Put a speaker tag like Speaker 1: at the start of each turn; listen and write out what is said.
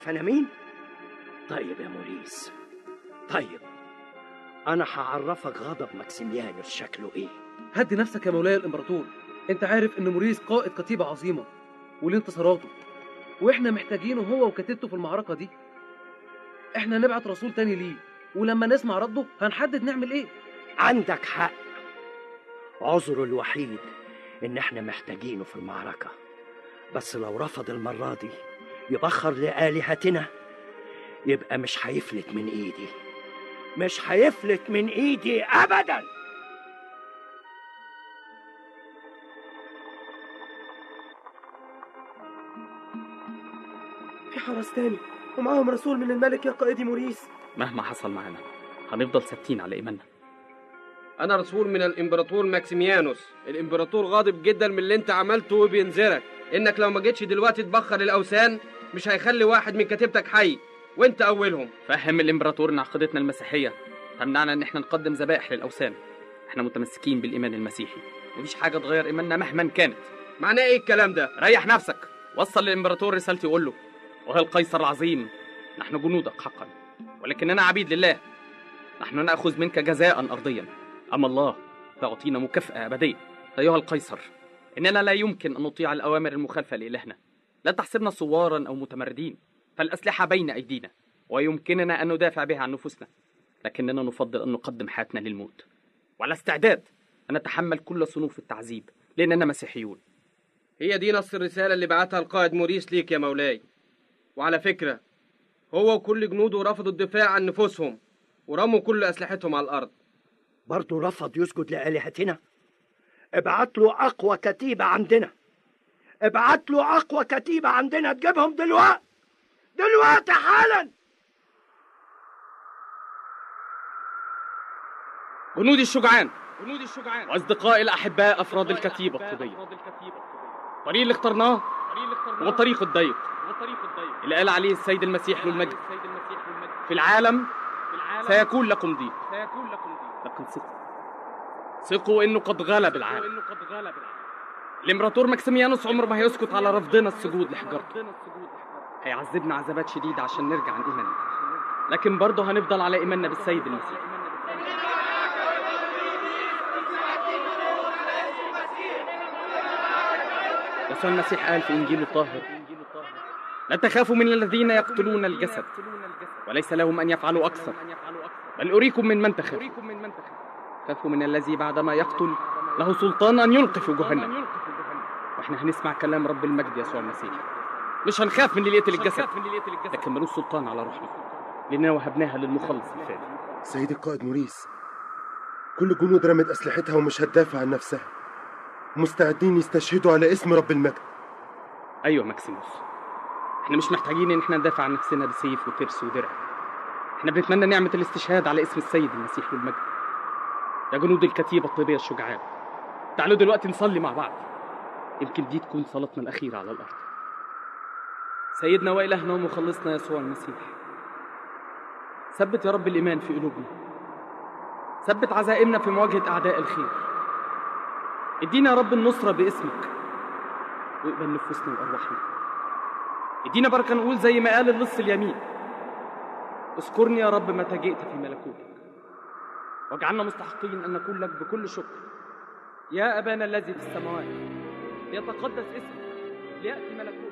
Speaker 1: فأنا مين؟ طيب يا موريس، طيب أنا هعرفك غضب ماكسيميانوس شكله إيه.
Speaker 2: هدي نفسك يا مولاي الإمبراطور، أنت عارف إن موريس قائد كتيبة عظيمة وليه انتصاراته، وإحنا محتاجينه هو وكتيبته في المعركة دي. إحنا نبعت رسول تاني ليه، ولما نسمع رده هنحدد نعمل إيه.
Speaker 1: عندك حق، عذره الوحيد إن إحنا محتاجينه في المعركة، بس لو رفض المرة دي يبخر لآلهتنا يبقى مش هيفلت من إيدي، مش هيفلت من إيدي أبداً.
Speaker 3: في حرس تاني ومعاهم رسول من الملك يا قائدي موريس.
Speaker 4: مهما حصل معانا هنفضل ثابتين على إيماننا.
Speaker 5: أنا رسول من الإمبراطور ماكسيميانوس. الإمبراطور غاضب جدا من اللي أنت عملته وبينذرك إنك لو ما جيتش دلوقتي تبخر الأوثان مش هيخلي واحد من كتيبتك حي، وأنت أولهم.
Speaker 4: فهم الإمبراطور إن عقيدتنا المسيحية تمنعنا إن إحنا نقدم ذبائح للأوثان. إحنا متمسكين بالإيمان المسيحي، مفيش حاجة تغير إيماننا مهما كانت.
Speaker 5: معناه إيه الكلام ده؟
Speaker 4: ريح نفسك، وصل للإمبراطور رسالتي وقول له: وهي القيصر العظيم، نحن جنودك حقا ولكننا عبيد لله. نحن نأخذ منك جزاء أرضيا، أما الله فيعطينا مكافأة أبدية. أيها القيصر، إننا لا يمكن أن نطيع الأوامر المخالفة لإلهنا. لا تحسبنا صوارا أو متمردين، فالأسلحة بين أيدينا ويمكننا أن ندافع بها عن نفوسنا، لكننا نفضل أن نقدم حياتنا للموت، وعلى استعداد أن نتحمل كل صنوف التعذيب لأننا مسيحيون.
Speaker 5: هي دي نص الرسالة اللي بعتها القائد موريس ليك يا مولاي. وعلى فكرة هو وكل جنوده رفضوا الدفاع عن نفوسهم ورموا كل أسلحتهم على الأرض.
Speaker 1: برضه رفض يسجد لآلهتنا؟ ابعت له أقوى كتيبة عندنا، ابعت له أقوى كتيبة عندنا تجيبهم دلوقتي حالا.
Speaker 4: جنودي الشجعان وأصدقائي الأحباء أفراد الكتيبة الطبية، الطريق اللي اخترناه هو الطريق الضيق اللي قال عليه السيد المسيح له المجد: في العالم سيكون لكم ضيق، لكن ثقوا إنه قد غلب العالم. الإمبراطور ماكسيميانوس عمره ما هيسكت على رفضنا السجود لحجارته. هيعذبنا عذابات شديدة عشان نرجع عن إيماننا، لكن برضه هنفضل على إيماننا بالسيد المسيح. يسوع المسيح قال في إنجيله الطاهر: لا تخافوا من الذين يقتلون الجسد وليس لهم أن يفعلوا أكثر، بل أريكم من تخافوا. خافوا من الذي بعدما يقتل له سلطان أن يلقي في جهنم. وإحنا هنسمع كلام رب المجد يسوع المسيح. مش هنخاف من اللي يقتل الجسد، لكن ملوش سلطان على روحنا لأننا وهبناها للمخلص الفادي.
Speaker 6: سيدي القائد موريس، كل الجنود رمت أسلحتها ومش هتدافع عن نفسها، مستعدين يستشهدوا على اسم رب المجد.
Speaker 4: أيوة ماكسيموس، احنا مش محتاجين ان احنا ندافع عن نفسنا بسيف وترس ودرع. احنا بنتمنى نعمة الاستشهاد على اسم السيد المسيح والمجد. يا جنود الكتيبة الطيبية الشجعان، تعالوا دلوقتي نصلي مع بعض، يمكن دي تكون صلاتنا الأخيرة على الأرض. سيدنا وإلهنا ومخلصنا يسوع المسيح، ثبت يا رب الإيمان في قلوبنا، ثبت عزائمنا في مواجهة أعداء الخير. ادينا يا رب النصرة باسمك، واقبل نفوسنا وأرواحنا. ادينا بركة نقول زي ما قال اللص اليمين: اذكرني يا رب متى جئت في ملكوتك، واجعلنا مستحقين أن نكون لك بكل شكر. يا أبانا الذي في السماوات، ليتقدس اسمك، ليأتي ملكوتك.